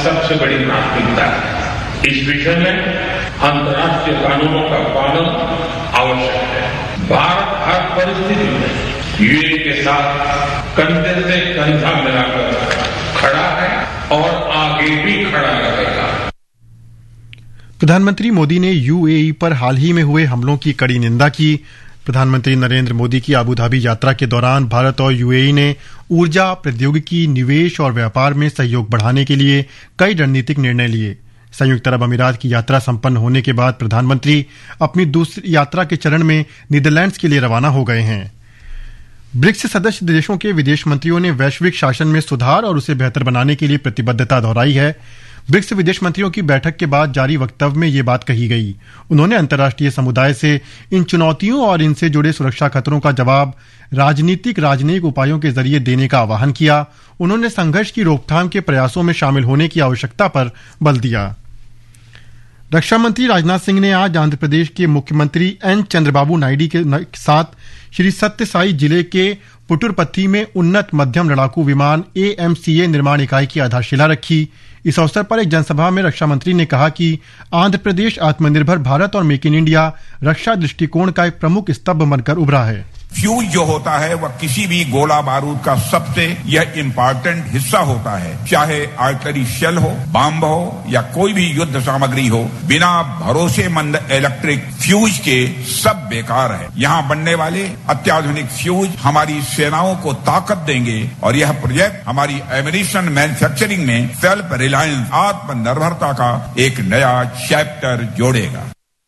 सबसे बड़ी प्राथमिकता है। इस विषय में अंतर्राष्ट्रीय कानूनों का पालन आवश्यक है। भारत हर परिस्थिति में यूएई के साथ कंधे से कंधा मिलाकर खड़ा है और आगे भी खड़ा रहेगा। प्रधानमंत्री मोदी ने यूएई पर हाल ही में हुए हमलों की कड़ी निंदा की। प्रधानमंत्री नरेंद्र मोदी की अबू धाबी यात्रा के दौरान भारत और यूएई ने ऊर्जा, प्रौद्योगिकी, निवेश और व्यापार में सहयोग बढ़ाने के लिए कई रणनीतिक निर्णय लिए। संयुक्त अरब अमीरात की यात्रा संपन्न होने के बाद प्रधानमंत्री अपनी दूसरी यात्रा के चरण में नीदरलैंड्स के लिए रवाना हो गए हैं। ब्रिक्स सदस्य देशों के विदेश मंत्रियों ने वैश्विक शासन में सुधार और उसे बेहतर बनाने के लिए प्रतिबद्धता दोहराई है। ब्रिक्स विदेश मंत्रियों की बैठक के बाद जारी वक्तव्य में ये बात कही गई। उन्होंने अंतर्राष्ट्रीय समुदाय से इन चुनौतियों और इनसे जुड़े सुरक्षा खतरों का जवाब राजनीतिक उपायों के जरिए देने का आह्वान किया। उन्होंने संघर्ष की रोकथाम के प्रयासों में शामिल होने की आवश्यकता पर बल दिया। रक्षा मंत्री राजनाथ सिंह ने आज आंध्र प्रदेश के मुख्यमंत्री एन चंद्रबाबू नायडू के साथ श्री सत्य साई जिले के पुटुरपथी में उन्नत मध्यम लड़ाकू विमान AMCA निर्माण इकाई की आधारशिला रखी। इस अवसर पर एक जनसभा में रक्षा मंत्री ने कहा कि आंध्र प्रदेश आत्मनिर्भर भारत और मेक इन इंडिया रक्षा दृष्टिकोण का एक प्रमुख स्तंभ बनकर उभरा है। फ्यूज जो होता है वह किसी भी गोला बारूद का सबसे यह इम्पोर्टेंट हिस्सा होता है। चाहे आर्टिलरी शेल हो, बम हो या कोई भी युद्ध सामग्री हो, बिना भरोसेमंद इलेक्ट्रिक फ्यूज के सब बेकार है। यहाँ बनने वाले अत्याधुनिक फ्यूज हमारी सेनाओं को ताकत देंगे और यह प्रोजेक्ट हमारी एमिनिशन मैन्युफैक्चरिंग में सेल्फ रिलायंस, आत्मनिर्भरता का एक नया चैप्टर जोड़ेगा।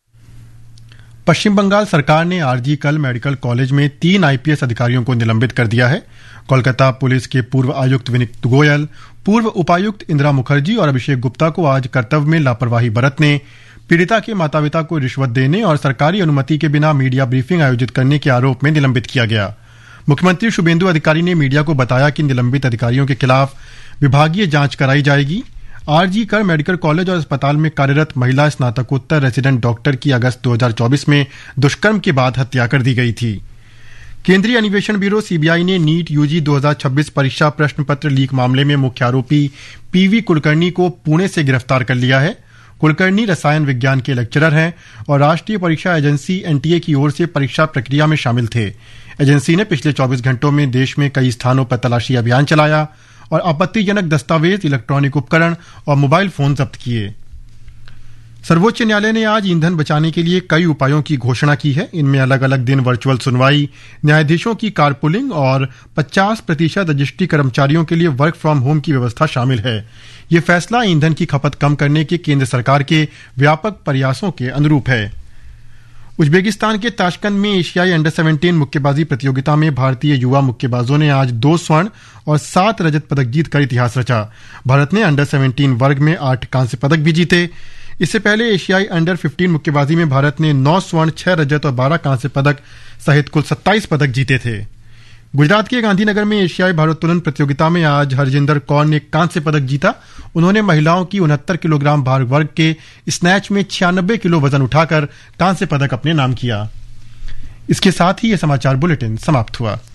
पश्चिम बंगाल सरकार ने आरजी कल मेडिकल कॉलेज में 3 आईपीएस अधिकारियों को निलंबित कर दिया है। कोलकाता पुलिस के पूर्व आयुक्त विनीत गोयल, पूर्व उपायुक्त इंदिरा मुखर्जी और अभिषेक गुप्ता को आज कर्तव्य में लापरवाही बरतने, पीड़िता के माता पिता को रिश्वत देने और सरकारी अनुमति के बिना मीडिया ब्रीफिंग आयोजित करने के आरोप में निलंबित किया गया। मुख्यमंत्री शुभेंदु अधिकारी ने मीडिया को बताया कि निलंबित अधिकारियों के खिलाफ विभागीय जांच कराई जाएगी। आरजी कर मेडिकल कॉलेज और अस्पताल में कार्यरत महिला स्नातकोत्तर रेसिडेंट डॉक्टर की अगस्त 2024 में दुष्कर्म के बाद हत्या कर दी गई थी। केंद्रीय अन्वेषण ब्यूरो सीबीआई ने नीट यूजी 2026 परीक्षा प्रश्न पत्र लीक मामले में मुख्य आरोपी पीवी कुलकर्णी को पुणे से गिरफ्तार कर लिया है। कुलकर्णी रसायन विज्ञान के लेक्चरर हैं और राष्ट्रीय परीक्षा एजेंसी एनटीए की ओर से परीक्षा प्रक्रिया में शामिल थे। एजेंसी ने पिछले 24 घंटों में देश में कई स्थानों पर तलाशी अभियान चलाया और आपत्तिजनक दस्तावेज, इलेक्ट्रॉनिक उपकरण और मोबाइल फोन जब्त किए। सर्वोच्च न्यायालय ने आज ईंधन बचाने के लिए कई उपायों की घोषणा की है। इनमें अलग अलग दिन वर्चुअल सुनवाई, न्यायाधीशों की कारपूलिंग और 50% रजिस्ट्री कर्मचारियों के लिए वर्क फ्रॉम होम की व्यवस्था शामिल है। यह फैसला ईंधन की खपत कम करने के केंद्र सरकार के व्यापक प्रयासों के अनुरूप है। उज्बेकिस्तान के ताशकंद में एशियाई अंडर 17 मुक्केबाजी प्रतियोगिता में भारतीय युवा मुक्केबाजों ने आज 2 स्वर्ण और 7 रजत पदक जीतकर इतिहास रचा। भारत ने अंडर 17 वर्ग में 8 कांस्य पदक भी जीते। इससे पहले एशियाई अंडर 15 मुक्केबाजी में भारत ने 9 स्वर्ण, 6 रजत और 12 कांस्य पदक सहित कुल 27 पदक जीते थे। गुजरात के गांधीनगर में एशियाई भारोत्तोलन प्रतियोगिता में आज हरजिंदर कौर ने कांस्य पदक जीता। उन्होंने महिलाओं की 69 किलोग्राम भार वर्ग के स्नैच में 96 किलो वजन उठाकर कांस्य पदक अपने नाम किया। इसके साथ ही यह समाचार बुलेटिन समाप्त हुआ।